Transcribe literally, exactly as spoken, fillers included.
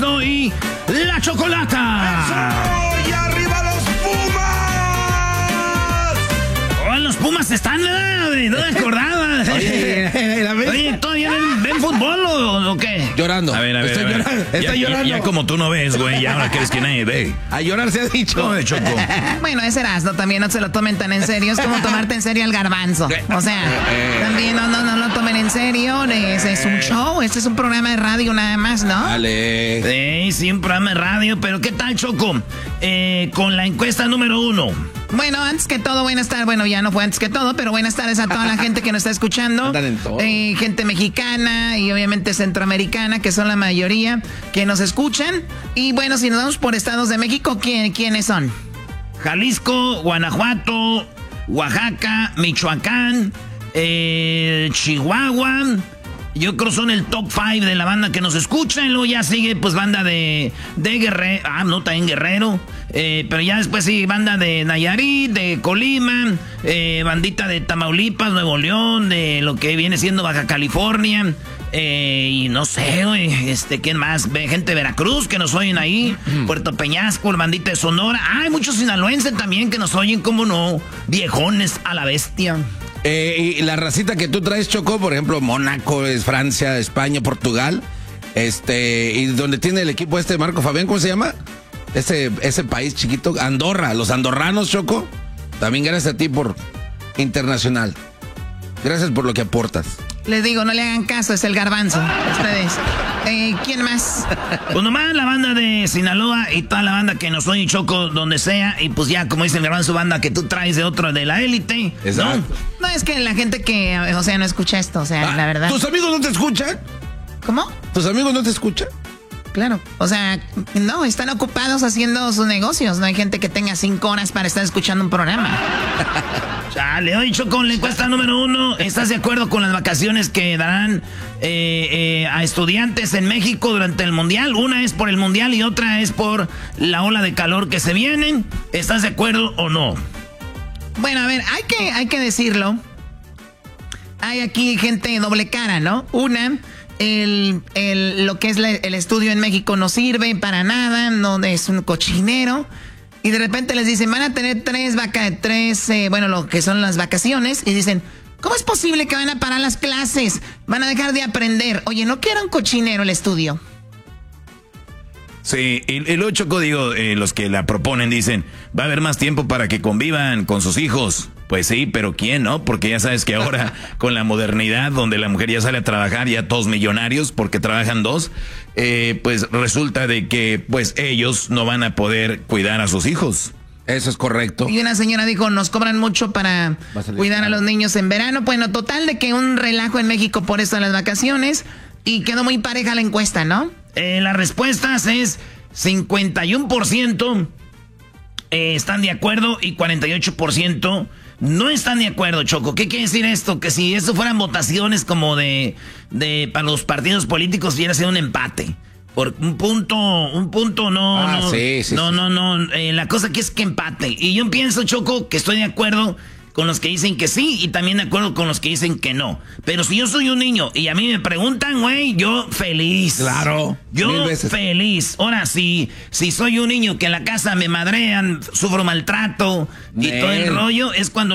Erasmo y la Chocolata. ¡Eso! ¡Y arriba los Pumas! Oh, los Pumas están, ¿verdad? No me acordaba. Oye, Oye ¿todavía ven, ven fútbol o, o qué? Llorando. A ver, a ver, Estoy a ver. llorando. Ya, Estoy ya, llorando. Ya como tú no ves, güey, ya ahora crees que nadie ve. A llorar se ha dicho. No, de Choco. Bueno, ese Erasmo también no se lo tomen tan en serio. Es como tomarte en serio al garbanzo. O sea, también no, no, no lo tomen en serio. Es, es un show. Este es un programa de radio nada más, ¿no? Dale. Sí, sí, un programa de radio. Pero ¿qué tal, Choco? Eh, con la encuesta número uno. Bueno, antes que todo, buenas tardes. Bueno, ya no fue antes que todo, pero buenas tardes a toda la gente que nos está escuchando. Andan en todo. Eh, gente mexicana y obviamente centroamericana, que son la mayoría que nos escuchan. Y bueno, si nos vamos por estados de México, ¿quién, ¿quiénes son? Jalisco, Guanajuato, Oaxaca, Michoacán, eh, Chihuahua. Yo creo son el top five de la banda que nos escucha. Y luego ya sigue, pues, banda de, de Guerrero. Ah, no, también Guerrero. Eh, pero ya después sigue banda de Nayarit, de Colima, eh, bandita de Tamaulipas, Nuevo León, de lo que viene siendo Baja California. Eh, y no sé, güey, este, ¿quién más? Ve gente de Veracruz que nos oyen ahí. Puerto Peñasco, bandita de Sonora. Ah, hay muchos sinaloenses también que nos oyen, ¿cómo no? Viejones a la bestia. Eh, y la racita que tú traes, Choco, por ejemplo, Mónaco, es Francia, España, Portugal, este, y donde tiene el equipo este Marco Fabián, ¿cómo se llama? Ese, ese país chiquito, Andorra, los andorranos, Choco, también gracias a ti por internacional. Gracias por lo que aportas. Les digo, no le hagan caso, es el garbanzo. Ustedes. Eh, ¿Quién más? Pues nomás la banda de Sinaloa y toda la banda que nos oye, Choco, donde sea. Y pues ya, como dice el garbanzo, banda que tú traes de otro, de la élite. Exacto. No, es que la gente que, o sea, no escucha esto, o sea, Ah, la verdad. ¿Tus amigos no te escuchan? ¿Cómo? ¿Tus amigos no te escuchan? Claro, o sea, no, están ocupados haciendo sus negocios. No hay gente que tenga cinco horas para estar escuchando un programa. Chale, oye, Choco, la encuesta número uno. ¿Estás de acuerdo con las vacaciones que darán eh, eh, a estudiantes en México durante el Mundial? Una es por el Mundial y otra es por la ola de calor que se vienen. ¿Estás de acuerdo o no? Bueno, a ver, hay que, hay que decirlo. Hay aquí gente doble cara, ¿no? Una... El, el, lo que es la, el estudio en México no sirve para nada, no es un cochinero. Y de repente les dicen, van a tener tres vacas, tres, eh, bueno, lo que son las vacaciones. Y dicen, ¿cómo es posible que van a parar las clases? Van a dejar de aprender. Oye, ¿no que era un cochinero el estudio? Sí, y, y luego, Choco, digo, eh, los que la proponen dicen, va a haber más tiempo para que convivan con sus hijos. Pues sí, pero ¿quién, no? Porque ya sabes que ahora con la modernidad, donde la mujer ya sale a trabajar, ya todos millonarios, porque trabajan dos, eh, pues resulta de que pues ellos no van a poder cuidar a sus hijos. Eso es correcto. Y una señora dijo, nos cobran mucho para cuidar caro a los niños en verano. Bueno, total de que un relajo en México por eso de las vacaciones. Y quedó muy pareja la encuesta, ¿no? Eh, las respuestas es cincuenta y uno por ciento eh, están de acuerdo y cuarenta y ocho por ciento no están de acuerdo, Choco. ¿Qué quiere decir esto? Que si esto fueran votaciones como de, de para los partidos políticos, hubiera sido un empate. Por un punto, un punto no, ah, no, sí, sí, no, sí. no, no, eh, la cosa aquí es que empate. Y yo pienso, Choco, que estoy de acuerdo con los que dicen que sí y también de acuerdo con los que dicen que no. Pero si yo soy un niño y a mí me preguntan, güey, yo feliz. Claro. Yo feliz. Ahora, si, si soy un niño que en la casa me madrean, sufro maltrato y Nel. todo el rollo, es cuando